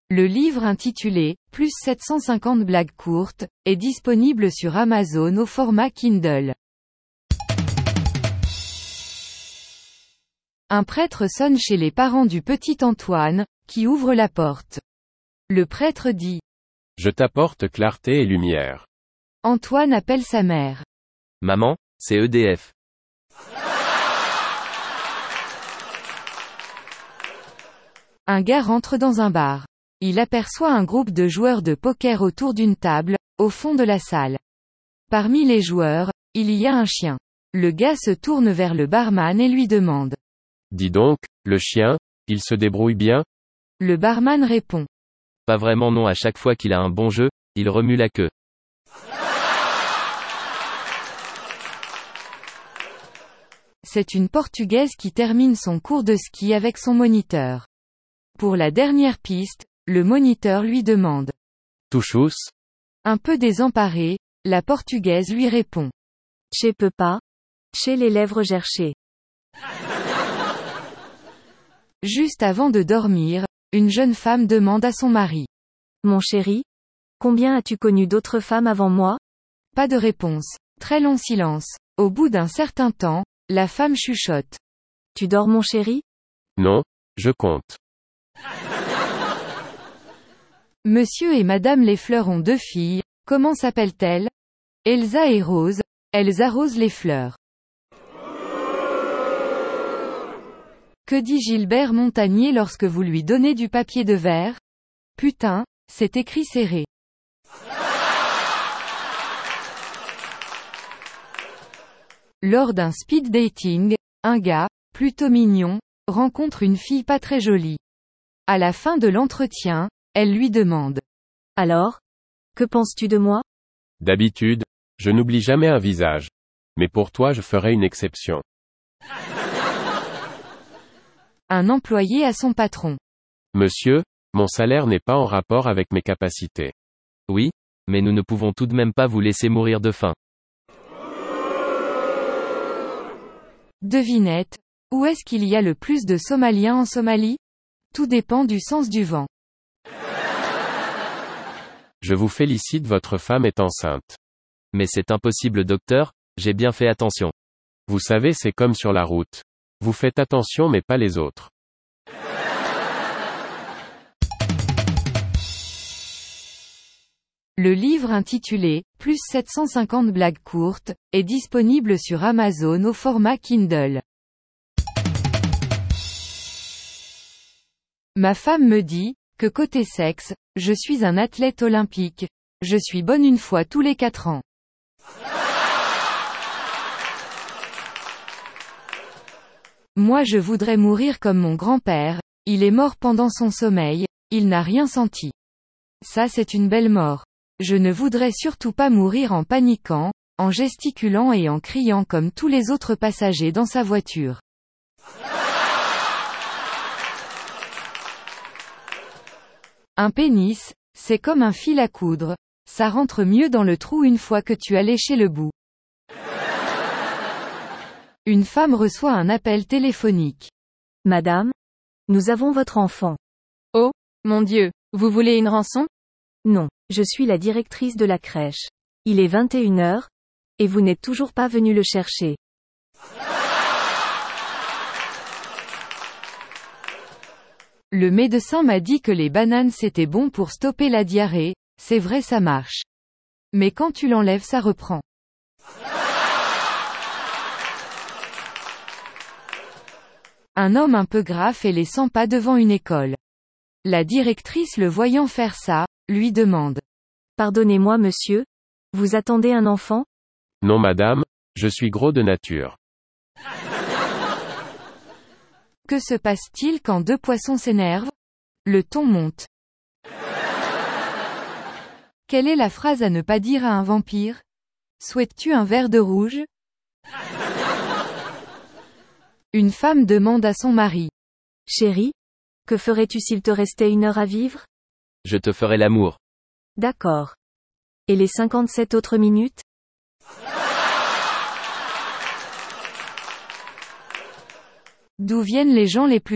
Le livre intitulé « Plus 750 blagues courtes » est disponible sur Amazon au format Kindle. Un prêtre sonne chez les parents du petit Antoine, qui ouvre la porte. Le prêtre dit : « Je t'apporte clarté et lumière. » Antoine appelle sa mère. Maman, c'est EDF. Un gars rentre dans un bar. Il aperçoit un groupe de joueurs de poker autour d'une table, au fond de la salle. Parmi les joueurs, il y a un chien. Le gars se tourne vers le barman et lui demande : « Dis donc, le chien, il se débrouille bien ? » Le barman répond : « Pas vraiment non, à chaque fois qu'il a un bon jeu, il remue la queue. » C'est une Portugaise qui termine son cours de ski avec son moniteur. Pour la dernière piste, le moniteur lui demande : « Touchous ? » Un peu désemparée, la Portugaise lui répond : « Je peux pas. Chez les lèvres gerchées. » Juste avant de dormir, une jeune femme demande à son mari : « Mon chéri, combien as-tu connu d'autres femmes avant moi ? » Pas de réponse. Très long silence. Au bout d'un certain temps, la femme chuchote : « Tu dors mon chéri ? » Non, je compte. Monsieur et Madame les fleurs ont 2 filles, comment s'appellent-elles ? Elsa et Rose, elles arrosent les fleurs. Que dit Gilbert Montagnier lorsque vous lui donnez du papier de verre ? Putain, c'est écrit serré. Lors d'un speed dating, un gars, plutôt mignon, rencontre une fille pas très jolie. À la fin de l'entretien, elle lui demande : « Alors ? Que penses-tu de moi ? » D'habitude, je n'oublie jamais un visage. Mais pour toi je ferai une exception. Un employé à son patron. Monsieur, mon salaire n'est pas en rapport avec mes capacités. Oui, mais nous ne pouvons tout de même pas vous laisser mourir de faim. Devinette, où est-ce qu'il y a le plus de Somaliens en Somalie ? Tout dépend du sens du vent. Je vous félicite, votre femme est enceinte. Mais c'est impossible docteur, j'ai bien fait attention. Vous savez, c'est comme sur la route. Vous faites attention mais pas les autres. Le livre intitulé « Plus 750 blagues courtes » est disponible sur Amazon au format Kindle. Ma femme me dit que côté sexe, je suis un athlète olympique. Je suis bonne une fois tous les 4 ans. Moi je voudrais mourir comme mon grand-père, il est mort pendant son sommeil, il n'a rien senti. Ça c'est une belle mort. Je ne voudrais surtout pas mourir en paniquant, en gesticulant et en criant comme tous les autres passagers dans sa voiture. Un pénis, c'est comme un fil à coudre, ça rentre mieux dans le trou une fois que tu as léché le bout. Une femme reçoit un appel téléphonique. Madame, nous avons votre enfant. Oh, mon Dieu, vous voulez une rançon ? Non, je suis la directrice de la crèche. Il est 21h, et vous n'êtes toujours pas venu le chercher. Le médecin m'a dit que les bananes c'était bon pour stopper la diarrhée, c'est vrai ça marche. Mais quand tu l'enlèves ça reprend. Un homme un peu gras fait les 100 pas devant une école. La directrice le voyant faire ça, lui demande : « Pardonnez-moi monsieur, vous attendez un enfant ? » Non madame, je suis gros de nature. Que se passe-t-il quand 2 poissons s'énervent ? Le ton monte. Quelle est la phrase à ne pas dire à un vampire ? Souhaites-tu un verre de rouge ? Une femme demande à son mari : « Chéri, que ferais-tu s'il te restait 1 heure à vivre ? » Je te ferai l'amour. D'accord. Et les 57 autres minutes ? D'où viennent les gens les plus dangereux ?